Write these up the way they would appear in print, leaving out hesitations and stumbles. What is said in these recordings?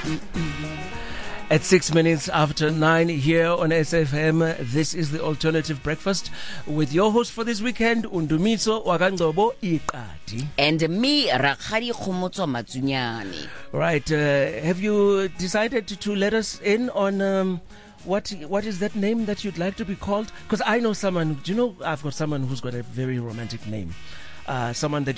At 6 minutes after 9 here on SFM, this is the Alternative Breakfast with your host for this weekend, Undumiso Wakangcobo Iqadi. And me, Rakhadi Khomotso Matsunyane. Right, have you decided to let us in on what is that name that you'd like to be called? Because I know someone, do you know, I've got someone who's got a very romantic name. Someone that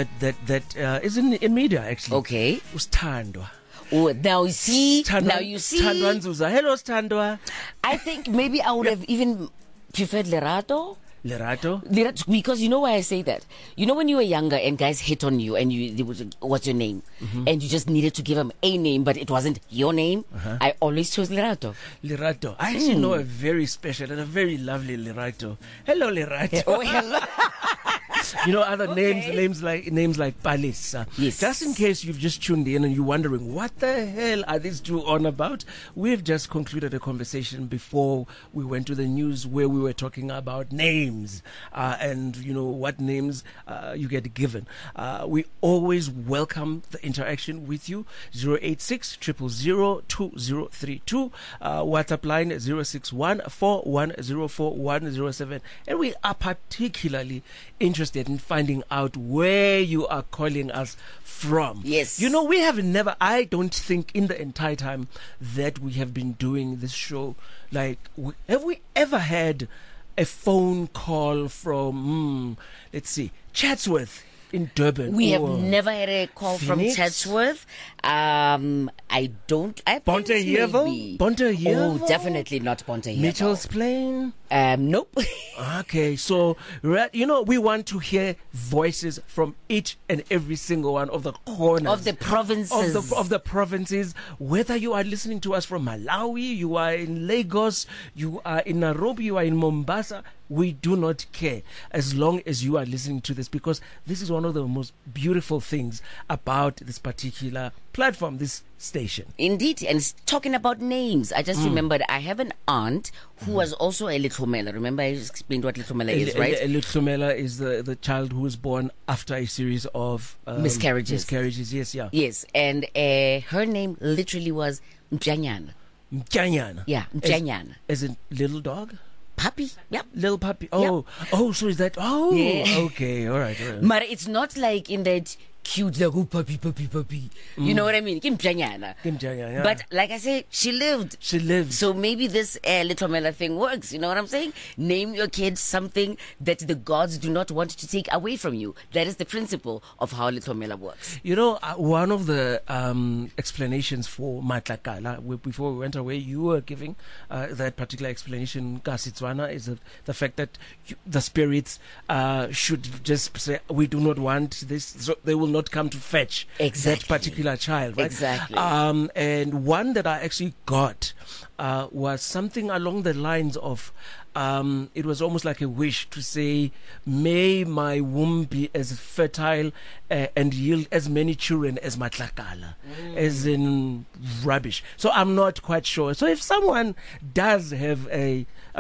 is in media actually. Okay. Usthandwa. Oh, now you see. Thandwa Nzuza. Hello, Thandwa. I think maybe I would have even preferred Lerato. Lerato? Because you know why I say that? You know when you were younger and guys hit on you and they would, what's your name? Mm-hmm. And you just needed to give them a name, but it wasn't your name. Uh-huh. I always chose Lerato. Lerato. I actually know a very special and a very lovely Lerato. Hello, Lerato. Oh, hello. You know, other names like Palisa. Yes. Just in case you've just tuned in and you're wondering what the hell are these two on about, we've just concluded a conversation before we went to the news where we were talking about names and you know what names you get given. We always welcome the interaction with you. 086 000 2032, WhatsApp line 061 4104 107, and we are particularly interested in finding out where you are calling us from. Yes. You know, I don't think in the entire time that we have been doing this show, have we ever had a phone call from, let's see, Chatsworth in Durban? We have never had a call Phoenix? from Chatsworth. I Bonteheerville? Oh, definitely not Bonteheerville. Mitchell's Plain? Nope. Okay, so you know, we want to hear voices from each and every single one of the corners Of the provinces. of the provinces. Whether you are listening to us from Malawi, you are in Lagos, you are in Nairobi, you are in Mombasa, we do not care as long as you are listening to this, because this is one of the most beautiful things about this particular platform, this station. Indeed, and talking about names, I just remembered I have an aunt who was also a Little Mela. Remember I explained what Little Mela is, right? A Little Mela is the child who was born after a series of miscarriages. Yes, yeah. Yes, and her name literally was Mjanyana. Mjanyana. Yeah, Mjanyana. As in little dog? Puppy, yep. Little puppy. Oh, Yep. Oh, so is that? Oh, Yeah. Okay, all right. But it's not like in that cute, like, oh, puppy. You know what I mean? Mjanyana. Mjanyana, yeah. But like I said, she lived. She lives. So maybe this Little Mela thing works. You know what I'm saying? Name your kids something that the gods do not want to take away from you. That is the principle of how Little Mela works. You know, one of the explanations for Matlakala, before we went away, you were giving that particular explanation, Kasitswana, is the fact that the spirits should just say, we do not want this, so they will not come to fetch that particular child, right? Exactly. And one that I actually got was something along the lines of, it was almost like a wish to say, may my womb be as fertile and yield as many children as Matlakala, as in rubbish. So I'm not quite sure. So if someone does have a